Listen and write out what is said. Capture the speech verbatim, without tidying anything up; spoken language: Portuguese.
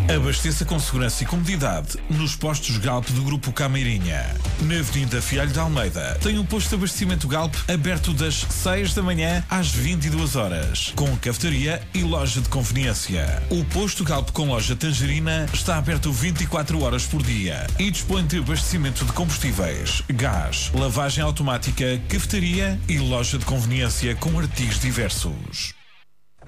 Abasteça com segurança e comodidade nos postos Galp do Grupo Cameirinha. Na Avenida Fialho de Almeida tem um posto de abastecimento Galp aberto das seis da manhã às vinte e duas horas, com cafetaria e loja de conveniência. O posto Galp com loja Tangerina está aberto vinte e quatro horas por dia e dispõe de abastecimento de combustíveis, gás, lavagem automática, cafetaria e loja de conveniência com artigos diversos.